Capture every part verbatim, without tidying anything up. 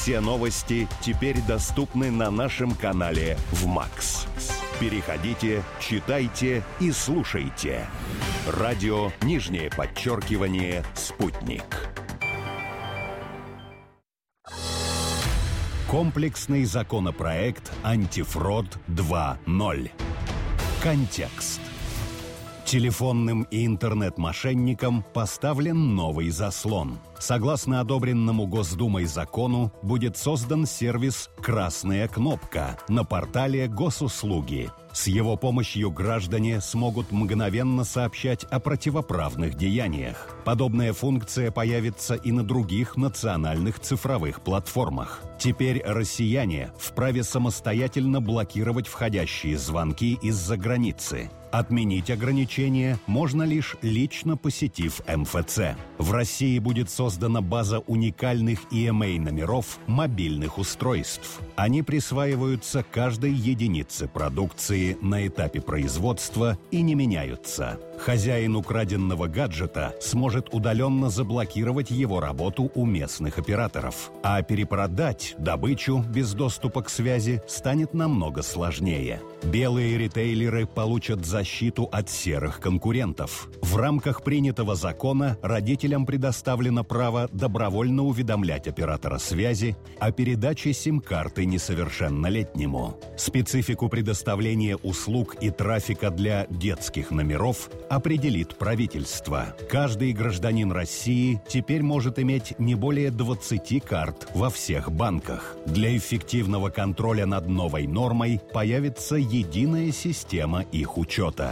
Все новости теперь доступны на нашем канале в МАКС. Переходите, читайте и слушайте. Радио, нижнее подчеркивание, «Спутник». Комплексный законопроект «Антифрод два ноль». Контекст. Телефонным и интернет-мошенникам поставлен новый заслон. Согласно одобренному Госдумой закону, будет создан сервис «Красная кнопка» на портале Госуслуги. С его помощью граждане смогут мгновенно сообщать о противоправных деяниях. Подобная функция появится и на других национальных цифровых платформах. Теперь россияне вправе самостоятельно блокировать входящие звонки из-за границы. Отменить ограничения можно лишь лично посетив эм эф цэ. В России будет создана база уникальных и эм эй-номеров мобильных устройств. Они присваиваются каждой единице продукции на этапе производства и не меняются. Хозяин украденного гаджета сможет удаленно заблокировать его работу у местных операторов. А перепродать добычу без доступа к связи станет намного сложнее. Белые ритейлеры получат защиту от серых конкурентов. В рамках принятого закона родителям предоставлено право добровольно уведомлять оператора связи о передаче сим-карты несовершеннолетнему. Специфику предоставления услуг и трафика для детских номеров определит правительство. Каждый гражданин России теперь может иметь не более двадцати карт во всех банках. Для эффективного контроля над новой нормой появится единая система их учета.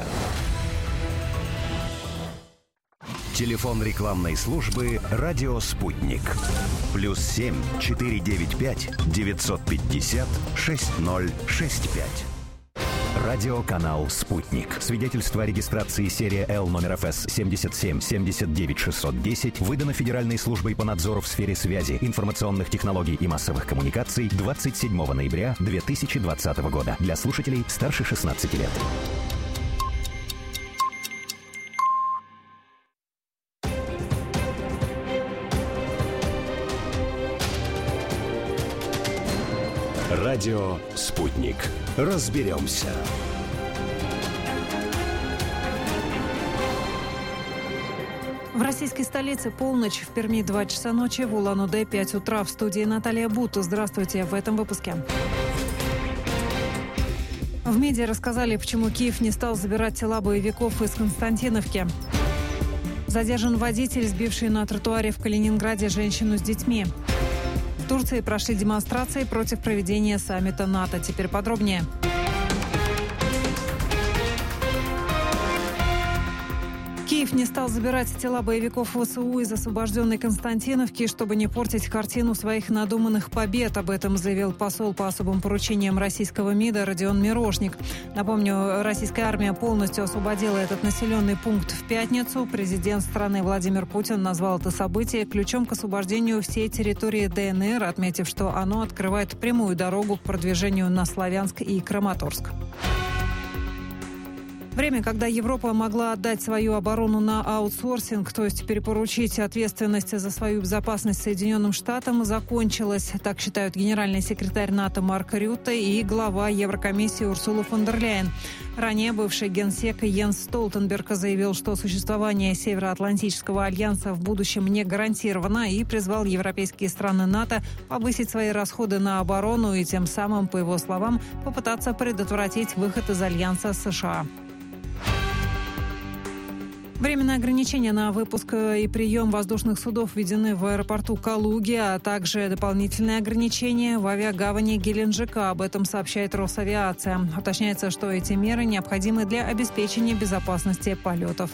Телефон рекламной службы «Радио Спутник». Плюс семь четыре девять пять девятьсот пятьдесят шесть ноль шесть пять. Радиоканал «Спутник». Свидетельство о регистрации серия Л номер эф эс семь семь семь девять шесть десять выдано Федеральной службой по надзору в сфере связи, информационных технологий и массовых коммуникаций двадцать седьмого ноября две тысячи двадцатого года. Для слушателей старше шестнадцати лет. Радио «Спутник». Разберемся. В российской столице полночь, в Перми два часа ночи, в Улан-Удэ пять утра. В студии Наталья Бута. Здравствуйте в этом выпуске. В медиа рассказали, почему Киев не стал забирать тела боевиков из Константиновки. Задержан водитель, сбивший на тротуаре в Калининграде женщину с детьми. В Турции прошли демонстрации против проведения саммита НАТО. Теперь подробнее. Киев не стал забирать тела боевиков вэ эс у из освобожденной Константиновки, чтобы не портить картину своих надуманных побед. Об этом заявил посол по особым поручениям российского МИДа Родион Мирошник. Напомню, российская армия полностью освободила этот населенный пункт в пятницу. Президент страны Владимир Путин назвал это событие ключом к освобождению всей территории дэ эн эр, отметив, что оно открывает прямую дорогу к продвижению на Славянск и Краматорск. Время, когда Европа могла отдать свою оборону на аутсорсинг, то есть перепоручить ответственность за свою безопасность Соединенным Штатам, закончилось. Так считают генеральный секретарь НАТО Марк Рютте и глава Еврокомиссии Урсула фон дер Ляйен. Ранее бывший генсек Йенс Столтенберг заявил, что существование Североатлантического альянса в будущем не гарантировано, и призвал европейские страны НАТО повысить свои расходы на оборону и тем самым, по его словам, попытаться предотвратить выход из альянса США. Временные ограничения на выпуск и прием воздушных судов введены в аэропорту Калуги, а также дополнительные ограничения в авиагавани Геленджика. Об этом сообщает Росавиация. Уточняется, что эти меры необходимы для обеспечения безопасности полетов.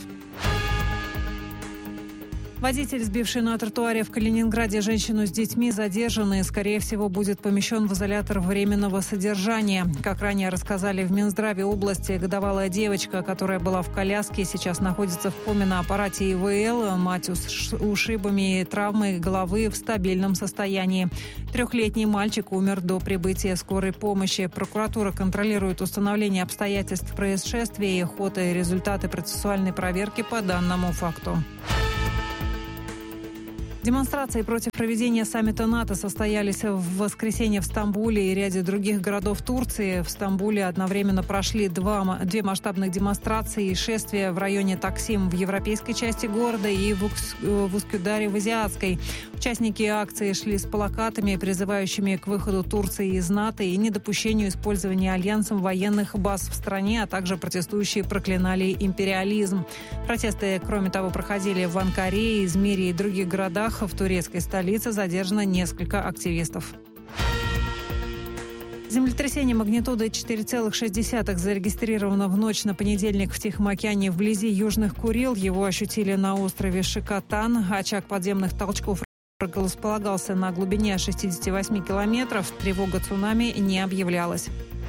Водитель, сбивший на тротуаре в Калининграде женщину с детьми, задержан и, скорее всего, будет помещен в изолятор временного содержания. Как ранее рассказали в Минздраве области, годовалая девочка, которая была в коляске, сейчас находится в коме на аппарате и вэ эл. Мать с ушибами и травмой головы в стабильном состоянии. Трехлетний мальчик умер до прибытия скорой помощи. Прокуратура контролирует установление обстоятельств происшествия, ход и результаты процессуальной проверки по данному факту. Демонстрации против проведения саммита НАТО состоялись в воскресенье в Стамбуле и ряде других городов Турции. В Стамбуле одновременно прошли два, две масштабных демонстрации и шествия в районе Таксим в европейской части города и в, Укс, в Ускюдаре в азиатской. Участники акции шли с плакатами, призывающими к выходу Турции из НАТО и недопущению использования альянсом военных баз в стране, а также протестующие проклинали империализм. Протесты, кроме того, проходили в Анкаре, Измире и других городах. В турецкой столице задержано несколько активистов. Землетрясение магнитудой четыре целых шесть десятых зарегистрировано в ночь на понедельник в Тихом океане вблизи Южных Курил. Его ощутили на острове Шикотан. Очаг подземных толчков располагался на глубине шестьдесят восемь километров. Тревога цунами не объявлялась.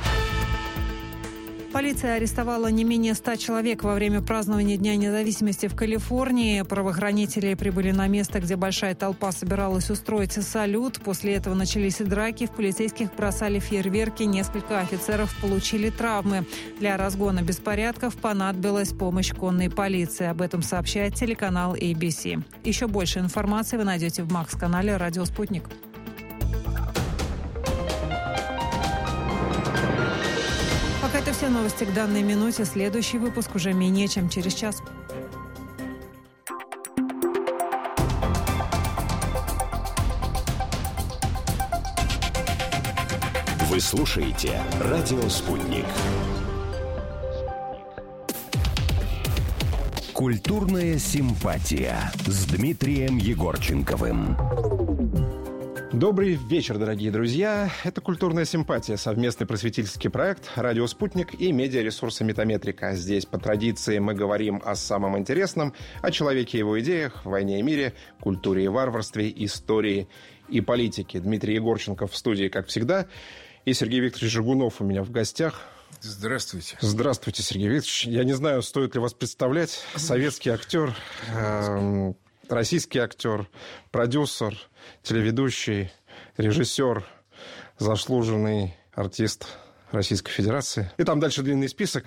Полиция арестовала не менее ста человек во время празднования Дня независимости в Калифорнии. Правоохранители прибыли на место, где большая толпа собиралась устроить салют. После этого начались драки. В полицейских бросали фейерверки. Несколько офицеров получили травмы. Для разгона беспорядков понадобилась помощь конной полиции. Об этом сообщает телеканал эй би си. Еще больше информации вы найдете в Макс-канале «Радио Спутник». Это все новости к данной минуте. Следующий выпуск уже менее чем через час. Вы слушаете «Радио Спутник». Культурная симпатия с Дмитрием Егорченковым. Добрый вечер, дорогие друзья. Это «Культурная симпатия», совместный просветительский проект «Радио Спутник» и медиаресурсы «Метаметрика». Здесь, по традиции, мы говорим о самом интересном, о человеке и его идеях, войне и мире, культуре и варварстве, истории и политике. Дмитрий Егорченков в студии, как всегда, и Сергей Викторович Жигунов у меня в гостях. Здравствуйте. Здравствуйте, Сергей Викторович. Я не знаю, стоит ли вас представлять. Советский актер, э, российский актер, продюсер, телеведущий, режиссер, заслуженный артист Российской Федерации. И там дальше длинный список.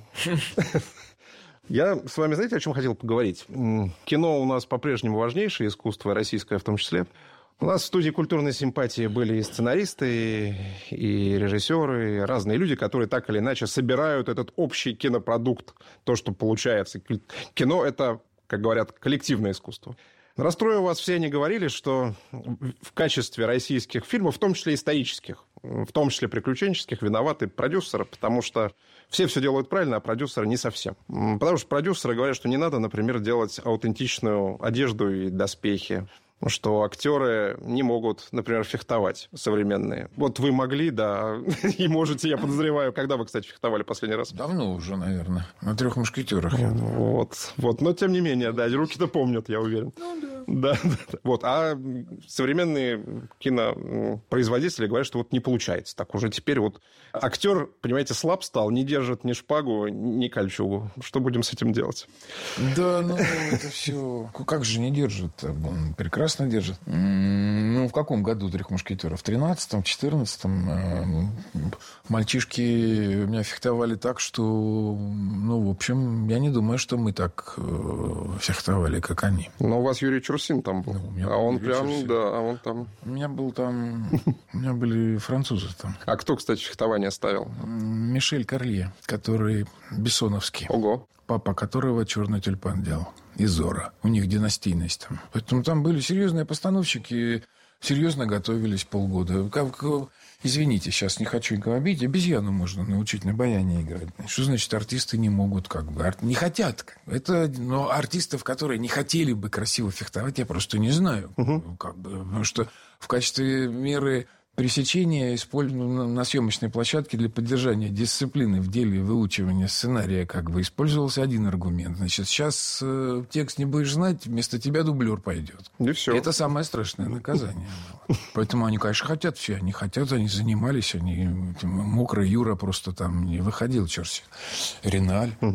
Я с вами, знаете, о чем хотел поговорить? Кино у нас по-прежнему важнейшее искусство, российское в том числе. У нас в студии «Культурной симпатии» были и сценаристы, и режиссеры, и разные люди, которые так или иначе собирают этот общий кинопродукт, то, что получается. Кино – это, как говорят, коллективное искусство. Расстрою вас, все они говорили, что в качестве российских фильмов, в том числе исторических, в том числе приключенческих, виноваты продюсеры, потому что все все делают правильно, а продюсеры не совсем. Потому что продюсеры говорят, что не надо, например, делать аутентичную одежду и доспехи, что актеры не могут, например, фехтовать современные. Вот вы могли, да, и можете, я подозреваю. Когда вы, кстати, фехтовали последний раз? Давно уже, наверное. На «Трех мушкетерах». Вот, вот. Но, тем не менее, да, руки-то помнят, я уверен. Ну, да. Да, да, да. Вот. А современные кинопроизводители говорят, что вот не получается. Так уже теперь вот актер, понимаете, слаб стал, не держит ни шпагу, ни кольчугу. Что будем с этим делать? Да, ну, это все... Как же не держит? Он прекрасно держит. Ну, в каком году «Трех мушкетеров»? В тринадцатом, четырнадцатом. Мальчишки меня фехтовали так, что... Ну, в общем, я не думаю, что мы так фехтовали, как они. Но у вас Юрий Чурсин там был. Ну, а он Юрий прям, Чурсин. Да, а он там... У меня был там... У меня были французы там. А кто, кстати, фехтование ставил? Мишель Карлье, который бессоновский. Ого. Папа которого «Черный тюльпан» делал. И «Зора». У них династийность там. Поэтому там были серьезные постановщики, серьезно готовились полгода. Как... Извините, сейчас не хочу никого обидеть. Обезьяну можно научить на баяне играть. Что значит, артисты не могут, как бы, не хотят. Это, но артистов, которые не хотели бы красиво фехтовать, я просто не знаю. Угу. Как бы, потому что в качестве меры пресечения использовано на съемочной площадке для поддержания дисциплины в деле выучивания сценария, как бы использовался один аргумент. Значит, сейчас э, текст не будешь знать, вместо тебя дублер пойдет. И все. Это самое страшное наказание. Поэтому они, конечно, хотят все. Они хотят, они занимались. Они... Мокрый Юра просто там не выходил, черт. Реналь.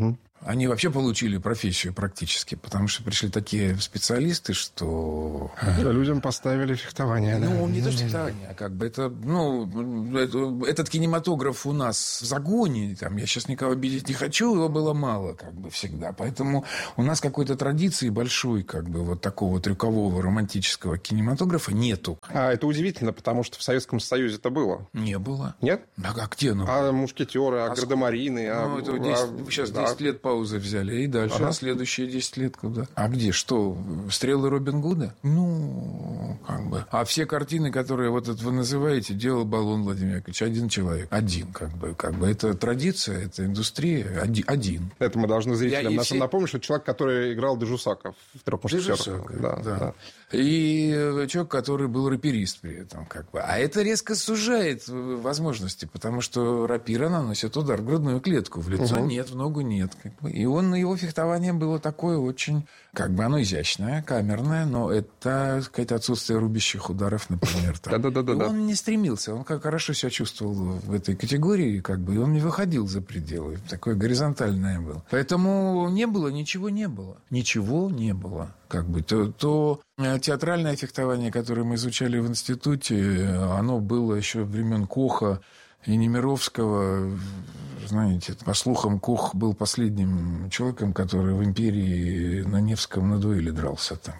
Они вообще получили профессию практически, потому что пришли такие специалисты, что... Людям поставили фехтование, да? Ну, не то, что фехтование, а как бы это... Ну, это, этот кинематограф у нас в загоне, там, я сейчас никого обидеть не хочу, его было мало, как бы, всегда. Поэтому у нас какой-то традиции большой, как бы, вот такого трюкового романтического кинематографа нету. А это удивительно, потому что в Советском Союзе это было. Не было. Нет? А, а где? Ну, а мушкетеры, а, а гардемарины? Ну, а, это десять, а, сейчас да. десять лет паузы взяли, и дальше, ага. а следующие десять лет куда? А где? Что? Стрелы Робин Гуда? Ну, как бы. А все картины, которые вот это вы называете, делал Балун Владимир Яковлевич, один человек. Один, как бы. Как бы. Это традиция, это индустрия. Один. один. Это мы должны зрителям Я, все... напомнить, что человек, который играл Дежусака в «Трех мушкетерах». Да, да. Да. И человек, который был раперист при этом. Как бы. А это резко сужает возможности, потому что рапира наносит удар в грудную клетку. В лицо угу. нет, в ногу нет. Как бы. И он, его фехтование было такое очень... Как бы оно изящное, камерное, но это, так сказать, отсутствие рубящих ударов, например. Да-да-да. Он не стремился. Он как хорошо себя чувствовал в этой категории, как бы, и он не выходил за пределы. Такое горизонтальное было. Поэтому не было, ничего не было. Ничего не было. Как бы, то, то театральное фехтование, которое мы изучали в институте, оно было еще времен Коха и Немировского. Знаете, по слухам, Кох был последним человеком, который в империи на Невском на дуэли дрался там.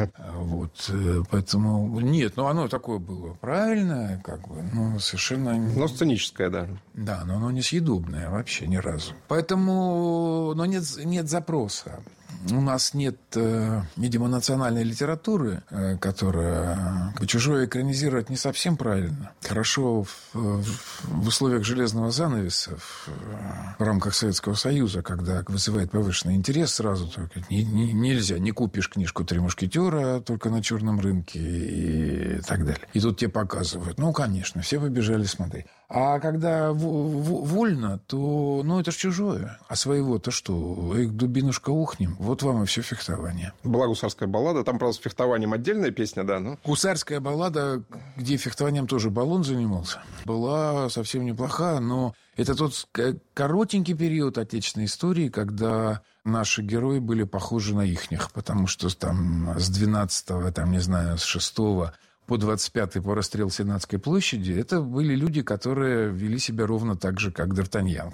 Вот. Поэтому нет, ну оно такое было правильное, как бы, ну совершенно... Но сценическое, да. Да, но оно несъедобное вообще ни разу. Поэтому, но нет, нет запроса. У нас нет, видимо, национальной литературы, которая чужое экранизировать не совсем правильно. Хорошо в, в условиях железного занавеса, в, в рамках Советского Союза, когда вызывает повышенный интерес, сразу только не, не, нельзя, не купишь книжку «Три мушкетера» только на черном рынке и так далее. И тут тебе показывают. Ну, конечно, все побежали смотреть. А когда в, в, вольно, то, ну, это ж чужое. А своего-то что? Эх, дубинушка, ухнем. Вот вам и все фехтование. Была гусарская баллада. Там, правда, с фехтованием отдельная песня, да? Ну? Гусарская баллада, где фехтованием тоже Баллон занимался, была совсем неплоха, но это тот коротенький период отечественной истории, когда наши герои были похожи на ихних, потому что там с двенадцатого, там, не знаю, с шестого по двадцать пятый по расстрел Сенатской площади, это были люди, которые вели себя ровно так же, как Д'Артаньян.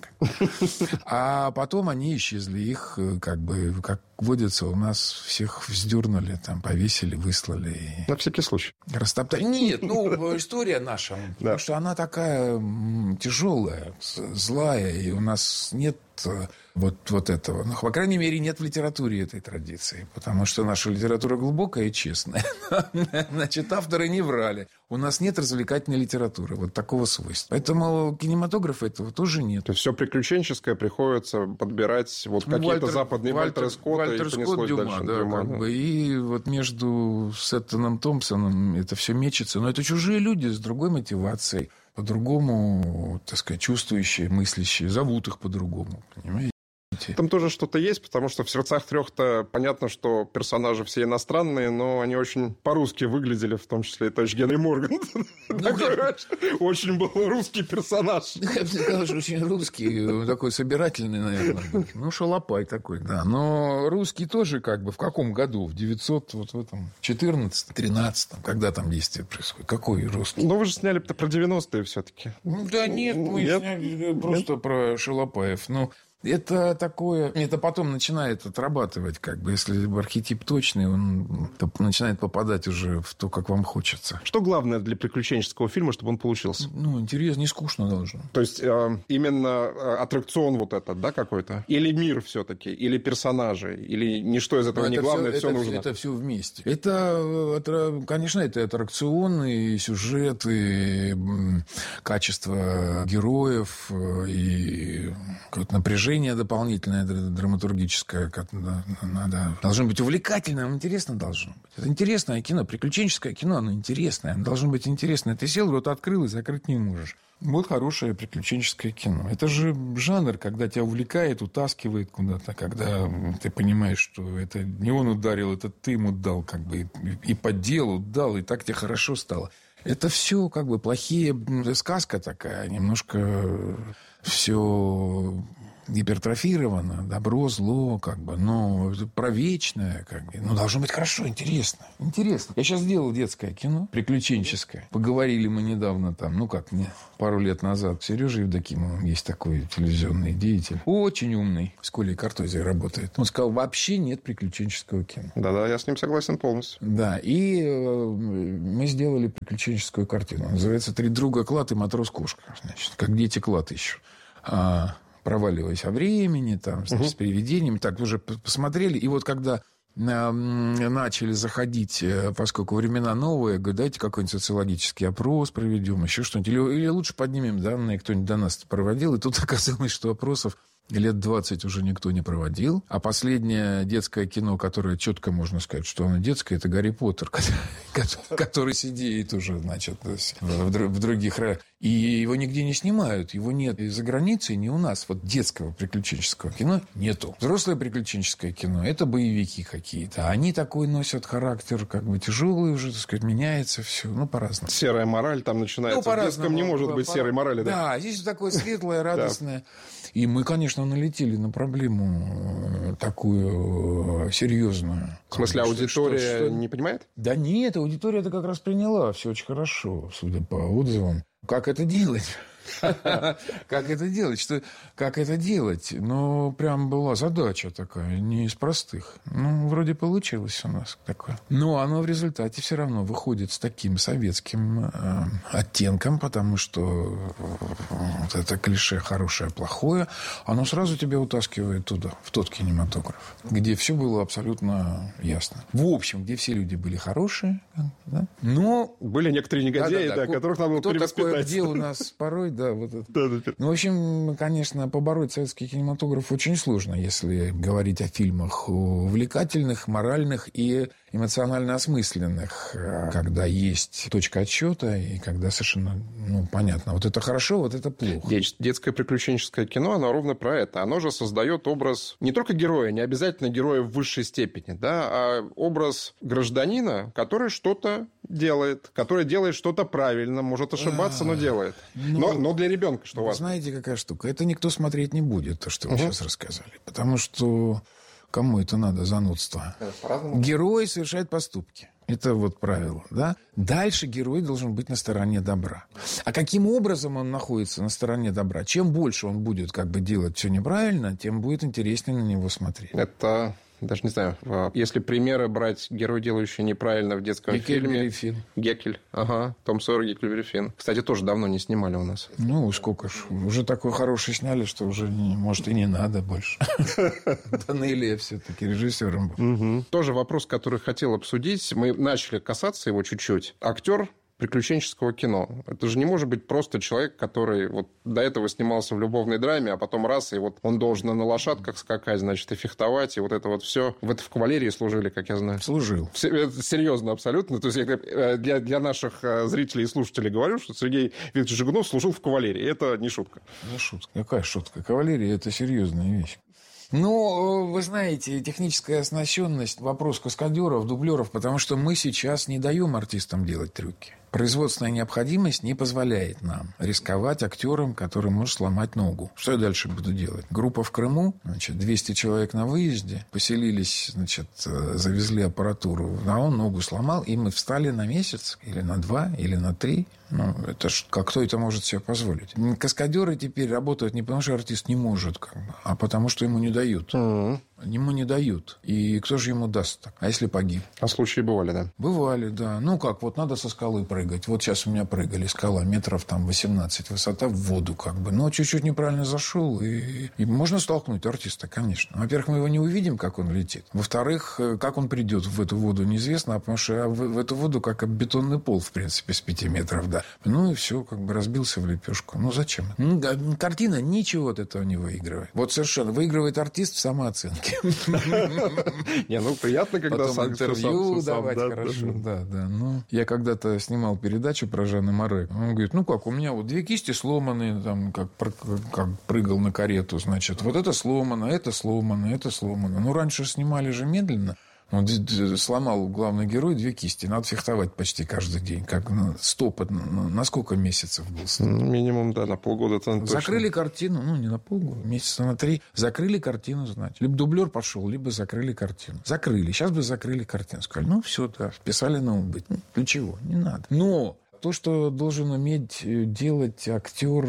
А потом они исчезли. Их, как бы, как водится, у нас всех вздернули, там, повесили, выслали. На всякий случай. Растоптали. Нет, ну, история наша. Потому что она такая тяжелая, злая, и у нас нет вот, вот этого. Ну, по крайней мере, нет в литературе этой традиции, потому что наша литература глубокая и честная. Значит, авторы не врали. У нас нет развлекательной литературы вот такого свойства. Поэтому кинематографа этого тоже нет. То есть все приключенческое приходится подбирать вот какие-то Вальтер, западные Вальтер Скотта Вальтер и Скотт, Дюма, дальше. Да, Дюма, как да. бы, и вот между Сеттоном Томпсоном это все мечется. Но это чужие люди с другой мотивацией, по-другому, так сказать, чувствующие, мыслящие. Зовут их по-другому, понимаете? Там тоже что-то есть, потому что в «Сердцах трех»-то понятно, что персонажи все иностранные, но они очень по-русски выглядели, в том числе и товарищ Генри Морган. Очень был русский персонаж. Я бы сказал, что очень русский, такой собирательный, наверное. Ну, шалопай такой, да. Но русский тоже как бы в каком году? В девятьсот, вот в этом, четырнадцатом, тринадцатом, когда там действие происходит? Какой русский? Ну, вы же сняли-то про девяностые все-таки. Да нет, мы сняли просто про шалопаев. Ну, это такое... Это потом начинает отрабатывать, как бы, если архетип точный, он начинает попадать уже в то, как вам хочется. Что главное для приключенческого фильма, чтобы он получился? Ну, интересно, не скучно должно. То есть, э, именно аттракцион вот этот, да, какой-то? Или мир все-таки? Или персонажи? Или ничто из этого это не главное, все, все это, нужно? Это все вместе. Это, это, конечно, это аттракцион, и сюжет, и качество героев, и напряжение дополнительное, драматургическое. Надо, должно быть увлекательным, интересно должно быть. Это интересное кино, приключенческое кино, оно интересное. Оно должно быть интересное. Ты сел, рот открыл и закрыть не можешь. Вот хорошее приключенческое кино. Это же жанр, когда тебя увлекает, утаскивает куда-то, когда ты понимаешь, что это не он ударил, это ты ему дал, как бы, и, и по делу дал, и так тебе хорошо стало. Это все как бы плохие... Сказка такая, немножко все гипертрофировано, добро, зло, как бы, ну, про вечное, как бы, ну, должно быть хорошо, интересно. Интересно. Я сейчас сделал детское кино, приключенческое. Поговорили мы недавно там, ну, как мне, пару лет назад. Сережа Евдокимов, есть такой телевизионный деятель, очень умный, с Колей Картози работает. Он сказал, вообще нет приключенческого кино. Да-да, я с ним согласен полностью. Да, и э, мы сделали приключенческую картину. Называется «Три друга Клад и матрос-кошка». Значит, как дети клад ищут. А, проваливаясь во времени, там, значит, угу. с привидениями. Так, уже посмотрели. И вот когда э, начали заходить, э, поскольку времена новые, говорю, дайте какой-нибудь социологический опрос проведем, еще что-нибудь. Или, или лучше поднимем данные, кто-нибудь до нас проводил. И тут оказалось, что опросов лет двадцать уже никто не проводил. А последнее детское кино, которое четко можно сказать, что оно детское, это «Гарри Поттер», который сидит уже, значит, в других... И его нигде не снимают. Его нет и за границей, ни у нас. Вот детского приключенческого кино нету. Взрослое приключенческое кино – это боевики какие-то. Они такой носят характер, как бы тяжелый уже, так сказать, меняется все. Ну, по-разному. Серая мораль там начинается. Ну, в детском не может быть серой морали. Да, да, здесь такое светлое, радостное. И мы, конечно, налетели на проблему такую серьезную. В смысле, аудитория что, что... не понимает? Да нет, аудитория это как раз приняла. Все очень хорошо, судя по отзывам. Как это делать? Как это делать? Что, как это делать? Ну, прям была задача такая, не из простых. Ну, вроде получилось у нас такое. Но оно в результате все равно выходит с таким советским э, оттенком, потому что вот это клише хорошее, плохое, оно сразу тебя утаскивает туда, в тот кинематограф, где все было абсолютно ясно. В общем, где все люди были хорошие, да? Но... Были некоторые негодяи, да, да, да, которых надо было перевоспитать. Такое, где у нас порой, да, вот это. Да, да. Ну, в общем, конечно, побороть советский кинематограф очень сложно, если говорить о фильмах увлекательных, моральных и эмоционально осмысленных, когда есть точка отсчета и когда совершенно, ну, понятно, вот это хорошо, вот это плохо. Детское приключенческое кино, оно ровно про это. Оно же создает образ не только героя, не обязательно героя в высшей степени, да, а образ гражданина, который что-то делает, который делает что-то правильно, может ошибаться, но делает. Ну, но, но для ребенка, что у вас? Знаете, какая штука? Это никто смотреть не будет, то, что вы угу. сейчас рассказали. Потому что кому это надо, занудство? Герой совершает поступки. Это вот правило, да? Дальше герой должен быть на стороне добра. А каким образом он находится на стороне добра? Чем больше он будет как бы делать все неправильно, тем будет интереснее на него смотреть. Это... Даже не знаю, если примеры брать герой, делающий неправильно в детском фильме... Геккель. Геккель, ага. Том Сойер, Геккель, Финн. Кстати, тоже давно не снимали у нас. Ну, сколько ж. Уже такой хороший сняли, что уже, не, может, и не надо больше. Данелия все-таки режиссером был. Тоже вопрос, который хотел обсудить. Мы начали касаться его чуть-чуть. Актер приключенческого кино. Это же не может быть просто человек, который вот до этого снимался в любовной драме, а потом раз, и вот он должен на лошадках скакать, значит, и фехтовать, и вот это вот все. Вы это в кавалерии служили, как я знаю. Служил. Серьезно, абсолютно. То есть я для, для наших зрителей и слушателей говорю, что Сергей Викторович Жигунов служил в кавалерии. Это не шутка. Не шутка. Какая шутка? Кавалерия – это серьезная вещь. Ну, вы знаете, техническая оснащенность – вопрос каскадеров, дублеров, потому что мы сейчас не даем артистам делать трюки. Производственная необходимость не позволяет нам рисковать актером, который может сломать ногу. Что я дальше буду делать? Группа в Крыму, значит, двести человек на выезде, поселились, значит, завезли аппаратуру, а он ногу сломал, и мы встали на месяц, или на два, или на три. Ну, это ж, как кто это может себе позволить? Каскадеры теперь работают не потому, что артист не может, как бы, а потому, что ему не дают. Mm-hmm. Ему не дают. И кто же ему даст так? А если погиб? А случаи бывали, да? Бывали, да. Ну, как, вот надо со скалы прыгать. Вот сейчас у меня прыгали. Скала метров там восемнадцать. Высота в воду, как бы. Но чуть-чуть неправильно зашел. И, и можно столкнуть артиста, конечно. Во-первых, мы его не увидим, как он летит. Во-вторых, как он придет в эту воду, неизвестно. Потому что в, в эту воду как бетонный пол, в принципе, с пяти метров, да. Ну, и все, как бы разбился в лепешку. Ну, зачем? Ну, да, картина ничего от этого не выигрывает. Вот совершенно. Выигрывает артист в самооценке. Не, ну, приятно, когда сам интервью давать, хорошо. Да, да. Ну, я когда-то снимал передачу про Жанна Море. Он говорит, ну, как, у меня вот две кисти сломаны, там, как, как прыгал на карету, значит, вот это сломано, это сломано, это сломано. Ну, раньше снимали же медленно. Он сломал главный герой две кисти. Надо фехтовать почти каждый день. Как ну, стоп, ну, на сколько месяцев был стоп? Минимум, да, на полгода. Закрыли точно. Картину, ну, не на полгода, месяца на три. Закрыли картину, значит. Либо дублер пошел, либо закрыли картину. Закрыли. Сейчас бы закрыли картину. Сказали, ну, все, да, вписали на убыть. Ну, для чего? Не надо. Но... То, что должен уметь делать актер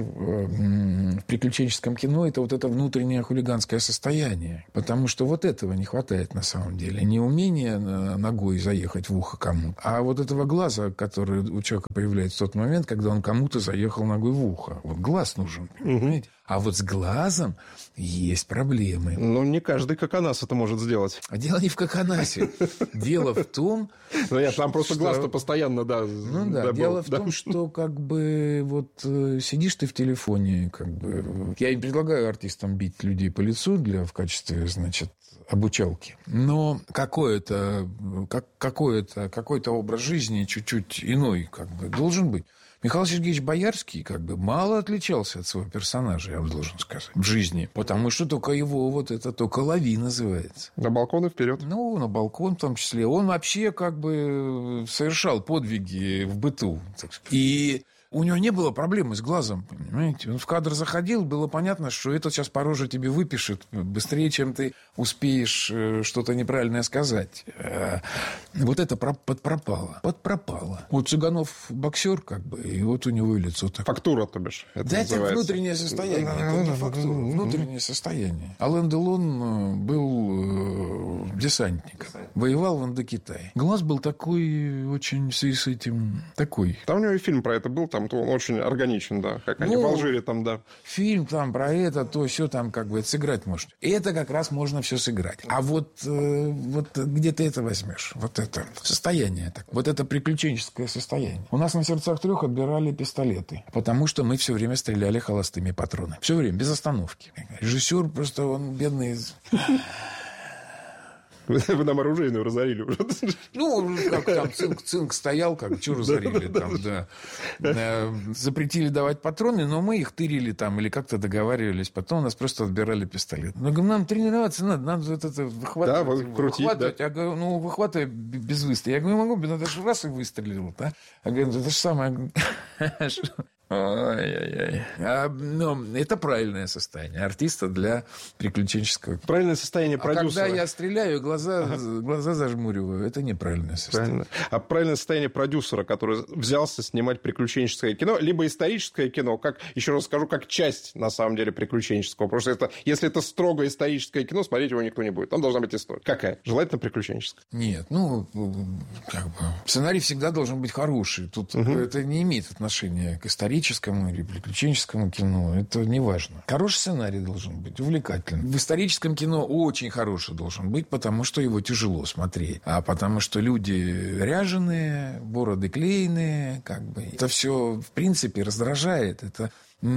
в приключенческом кино, это вот это внутреннее хулиганское состояние. Потому что вот этого не хватает на самом деле. Не умение ногой заехать в ухо кому-то, а вот этого глаза, который у человека появляется в тот момент, когда он кому-то заехал ногой в ухо. Вот глаз нужен, понимаете? А вот с глазом есть проблемы. Ну, не каждый коконас это может сделать. А дело не в коконасе. Дело в том... Ну, нет, там просто глаз-то постоянно, да. Ну, да, дело в том, что как бы вот сидишь ты в телефоне, как бы... Я и предлагаю артистам бить людей по лицу для, в качестве, значит, обучалки. Но какой-то, как, какой-то, какой-то образ жизни чуть-чуть иной как бы должен быть. Михаил Сергеевич Боярский как бы мало отличался от своего персонажа, я вам должен сказать, в жизни. Потому что только его вот это только лови называется. На балкон и вперед. Ну, на балкон в том числе. Он вообще как бы совершал подвиги в быту, так сказать. И... У него не было проблемы с глазом, понимаете? Он в кадр заходил, было понятно, что этот сейчас по роже тебе выпишет быстрее, чем ты успеешь что-то неправильное сказать. Вот это подпропало. Подпропало. Вот Цыганов боксер, как бы, и вот у него и лицо так. Фактура, то бишь. Это да, называется. Это внутреннее состояние. Это не фактура, внутреннее состояние. Ален Делон был десантником. Воевал в Индокитае. Глаз был такой, очень в связи с этим, такой. Там у него и фильм про это был, там он очень органичен, да. Как они ну, в Алжире там, да. Фильм там про это, то все там как бы это сыграть можно. И это как раз можно все сыграть. А вот, э, вот где ты это возьмешь? Вот это состояние. Так. Вот это приключенческое состояние. У нас на «Сердцах трех» отбирали пистолеты, потому что мы все время стреляли холостыми патронами. Все время, без остановки. Режиссер просто, он бедный... Вы нам оружейную разорили уже. Ну, как там цинк-цинк стоял, как, что разорили там, да. Запретили давать патроны, но мы их тырили там или как-то договаривались. Потом у нас просто отбирали пистолет. Мы говорим, нам тренироваться надо, надо вот это выхватывать. Да, крутить, выхватывать. да. Я говорю, ну, выхватывай без выстрела. Я говорю, не могу, надо же раз и выстрелил. Да? Я говорю, это же самое... Ой-ой-ой. А, ну, это правильное состояние артиста для приключенческого. Правильное состояние продюсера. А когда я стреляю, глаза, ага. глаза зажмуриваю. Это неправильное состояние. Правильно. А правильное состояние продюсера, который взялся снимать приключенческое кино, либо историческое кино, как, еще раз скажу, как часть, на самом деле, приключенческого. Потому что это, если это строго историческое кино, смотреть его никто не будет. Там должна быть история. Какая? Желательно приключенческая. Нет, ну, как бы... Сценарий всегда должен быть хороший. Тут угу. это не имеет отношения к истории. Историческому или приключенческому кино, это не важно. Хороший сценарий должен быть, увлекательный. В историческом кино очень хороший должен быть, потому что его тяжело смотреть. А потому что люди ряженые, бороды клееные, как бы. Это все, в принципе, раздражает. Это...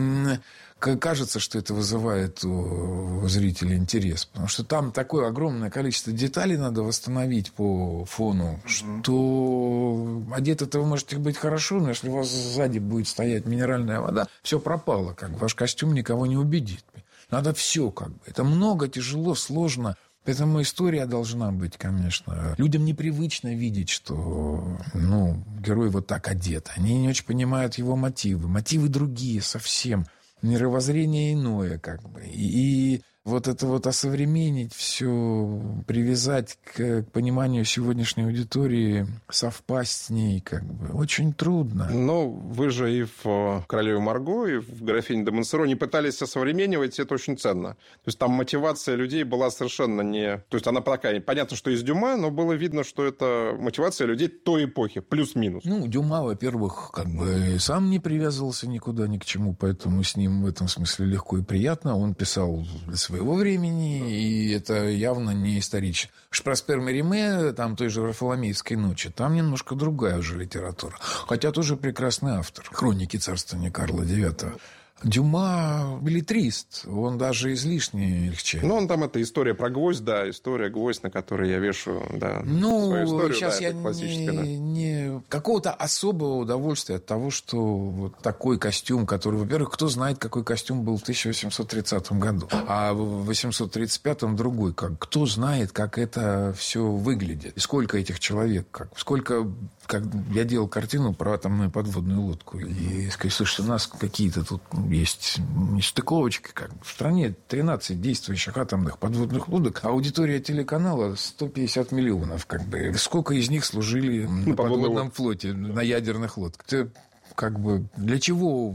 Кажется, что это вызывает у зрителя интерес. Потому что там такое огромное количество деталей надо восстановить по фону, mm-hmm. что одеты-то вы можете быть хорошо, но если у вас сзади будет стоять минеральная вода, все пропало. Как ваш костюм никого не убедит. Надо все как бы. Это много, тяжело, сложно. Поэтому история должна быть, конечно. Людям непривычно видеть, что ну, герой вот так одет. Они не очень понимают его мотивы. Мотивы другие совсем. Мировоззрение иное, как бы. И вот это вот осовременить все, привязать к пониманию сегодняшней аудитории, совпасть с ней, как бы, очень трудно. Но вы же и в «Королеве Марго», и в «Графине де Монсоро» не пытались осовременивать, это очень ценно. То есть там мотивация людей была совершенно не... То есть она такая, понятно, что из Дюма, но было видно, что это мотивация людей той эпохи, плюс-минус. Ну, Дюма, во-первых, как бы сам не привязывался никуда, ни к чему, поэтому с ним в этом смысле легко и приятно. Он писал для своего времени, и это явно не исторично. Проспер Мериме, там той же Варфоломеевской ночи, там немножко другая уже литература. Хотя тоже прекрасный автор. Хроники царствования Карла девятого. Дюма беллетрист, он даже излишне легче. Ну, он там, это история про гвоздь, да, история гвоздь, на которой я вешу, да, ну, свою историю. Сейчас да, я не, да. не... Какого-то особого удовольствия от того, что вот такой костюм, который, во-первых, кто знает, какой костюм был в тысяча восемьсот тридцатом году, а в восемьсот тридцать пятом другой. Как, кто знает, как это все выглядит, и сколько этих человек, как, сколько... Как я делал картину про атомную подводную лодку. И сказать, слушайте, у нас какие-то тут есть нестыковочки. Как в стране тринадцать действующих атомных подводных лодок. Аудитория телеканала сто пятьдесят миллионов. Как бы. Сколько из них служили на, на подводном флоте, на ядерных лодках? Это как бы для чего?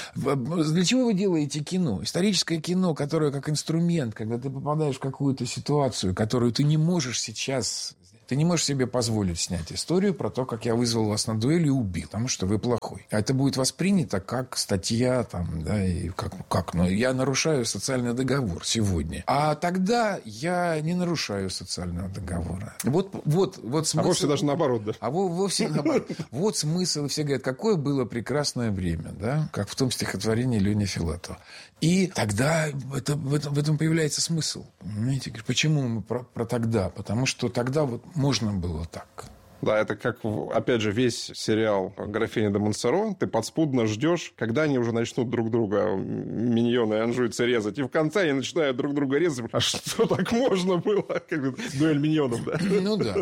Для чего вы делаете кино? Историческое кино, которое как инструмент, когда ты попадаешь в какую-то ситуацию, которую ты не можешь сейчас... Ты не можешь себе позволить снять историю про то, как я вызвал вас на дуэль и убил, потому что вы плохой. А это будет воспринято как статья, там, да, и как, как, ну, я нарушаю социальный договор сегодня. А тогда я не нарушаю социального договора. Вот, вот, вот смысл. А вовсе даже наоборот, да? А вовсе наоборот. Вот смысл. Все говорят, какое было прекрасное время, да, как в том стихотворении Лени Филатова. И тогда это, в, этом, в этом появляется смысл. Понимаете? Почему мы про, про тогда? Потому что тогда вот можно было так. Да, это как, опять же, весь сериал «Графиня де Монсоро». Ты подспудно ждешь, когда они уже начнут друг друга, миньоны и анжуйцы, резать. И в конце они начинают друг друга резать. А что, так можно было? Как бы дуэль миньонов, да? Ну, да.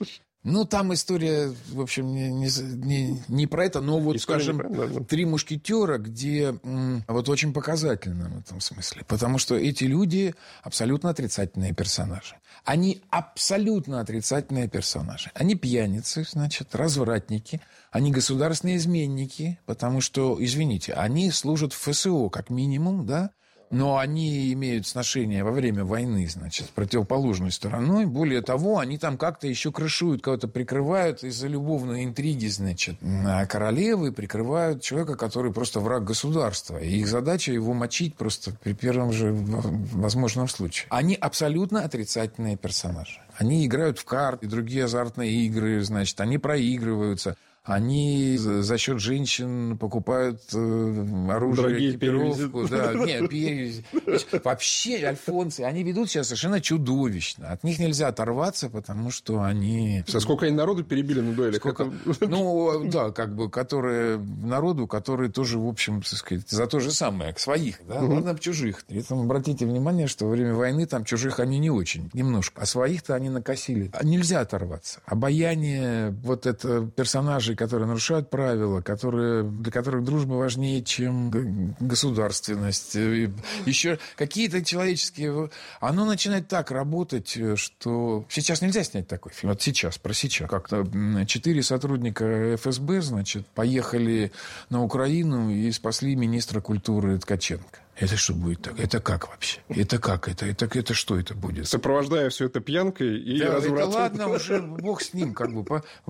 Ну, там история, в общем, не, не, не про это, но вот, история скажем, про, да, да. «Три мушкетера», где м, вот очень показательно в этом смысле. Потому что эти люди абсолютно отрицательные персонажи. Они абсолютно отрицательные персонажи. Они пьяницы, значит, развратники. Они государственные изменники, потому что, извините, они служат в эф эс о как минимум, да? Но они имеют сношение во время войны, значит, с противоположной стороной. Более того, они там как-то еще крышуют, кого-то прикрывают из-за любовной интриги, значит, королевы прикрывают человека, который просто враг государства. И их задача его мочить просто при первом же возможном случае. Они абсолютно отрицательные персонажи. Они играют в карты и другие азартные игры, значит, они проигрываются. Они за счет женщин покупают э, оружие, дорогие экипировку. Да, нет, перевязи. Вообще, альфонсы, они ведут себя совершенно чудовищно. От них нельзя оторваться, потому что они... Сколько они народу перебили на дуэлях? Сколько... Ну, да, как бы, которые... Народу, которые тоже, в общем, так сказать, за то же самое, к своих, да, угу. Ладно, чужих. При этом обратите внимание, что во время войны там чужих они не очень, немножко. А своих-то они накосили. Нельзя оторваться. Обаяние вот это персонажей, которые нарушают правила, которые, для которых дружба важнее, чем государственность. Еще какие-то человеческие... Оно начинает так работать, что... Сейчас нельзя снять такой фильм. Вот сейчас, про сейчас. Как-то четыре сотрудника эф эс бэ, значит, поехали на Украину и спасли министра культуры Ткаченко. Это что будет так? Это как вообще? Это как это? Это, это что это будет? Сопровождая все это пьянкой и да, развратом. Это ладно, уже бог с ним. Как бы,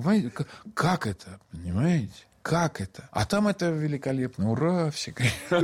как это? Понимаете? Как это? А там это великолепно. Ура, все.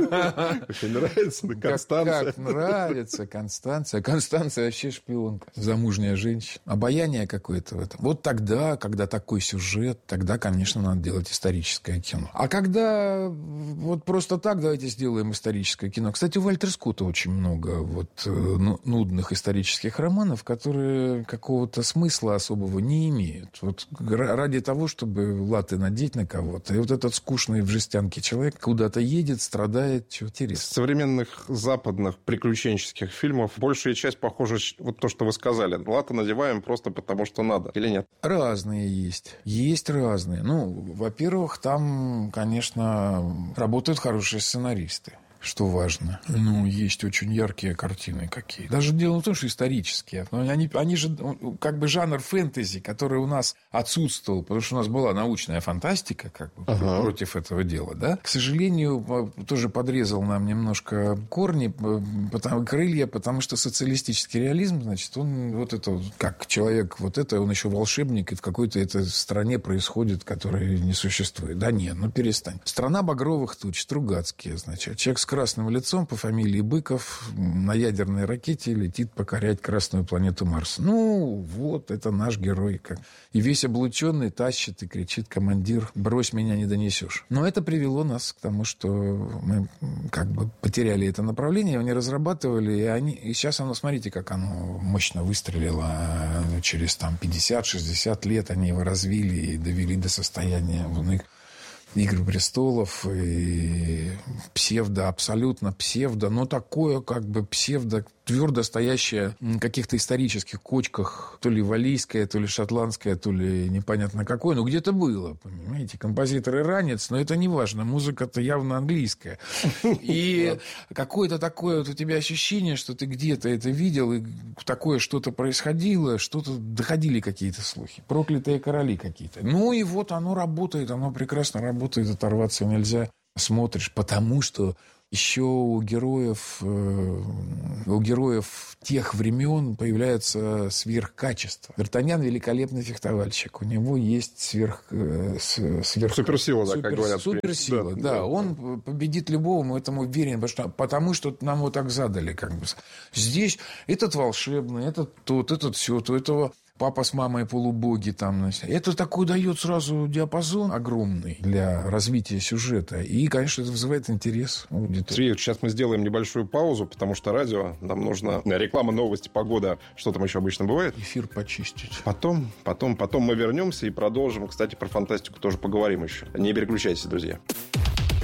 Очень нравится, да, Констанция. Как, как нравится Констанция. Констанция вообще шпионка. Замужняя женщина. Обаяние какое-то в этом. Вот тогда, когда такой сюжет, тогда, конечно, надо делать историческое кино. А когда вот просто так давайте сделаем историческое кино. Кстати, у Вальтера Скотта очень много вот нудных исторических романов, которые какого-то смысла особого не имеют. Вот ради того, чтобы латы надеть на кого-то. И вот этот скучный в жестянке человек куда-то едет, страдает, чего интересно. Из современных западных приключенческих фильмов большая часть похожа, вот то, что вы сказали. Латы надеваем просто потому, что надо. Или нет? Разные есть. Есть разные. Ну, во-первых, там, конечно, работают хорошие сценаристы. Что важно. Ну, есть очень яркие картины какие. Даже дело в том, что исторические. Они, они же как бы жанр фэнтези, который у нас отсутствовал, потому что у нас была научная фантастика как бы, ага. против этого дела. Да? К сожалению, тоже подрезал нам немножко корни, потому, крылья, потому что социалистический реализм, значит, он вот это, как человек, вот это, он еще волшебник, и в какой-то этой стране происходит, которая не существует. Да нет, ну перестань. Страна багровых туч, Стругацкие, значит, человек с красным лицом по фамилии Быков на ядерной ракете летит покорять красную планету Марс. Ну, вот, это наш герой. И весь облученный тащит и кричит: командир, брось, меня не донесешь. Но это привело нас к тому, что мы как бы потеряли это направление, его не разрабатывали, и, они, и сейчас оно, смотрите, как оно мощно выстрелило. Через там, пятьдесят-шестьдесят лет они его развили и довели до состояния «Игры престолов», и псевдо, абсолютно псевдо, но такое как бы псевдо, твердо стоящее на каких-то исторических кочках, то ли валлийское, то ли шотландское, то ли непонятно какое, но где-то было, понимаете, композитор иранец, но это не важно, музыка-то явно английская. И какое-то такое вот у тебя ощущение, что ты где-то это видел, и такое что-то происходило, что-то доходили какие-то слухи, проклятые короли какие-то. Ну и вот оно работает, оно прекрасно работает, оторваться нельзя. Смотришь, потому что еще у героев, у героев тех времен появляется сверхкачество. Д'Артаньян великолепный фехтовальщик. У него есть сверх... сверх суперсила, да, супер, как говорят. Суперсила, да, да. да. Он победит любого, мы этому уверены, потому что, потому что нам вот так задали. Как бы. Здесь этот волшебный, этот тот, этот все, то этого... Папа с мамой полубоги там. Это такой дает сразу диапазон огромный для развития сюжета. И, конечно, это вызывает интерес аудитории. Сергей, сейчас мы сделаем небольшую паузу, потому что радио, нам нужна реклама, новости, погода. Что там еще обычно бывает? Эфир почистить. Потом, потом, потом мы вернемся и продолжим. Кстати, про фантастику тоже поговорим еще. Не переключайтесь, друзья.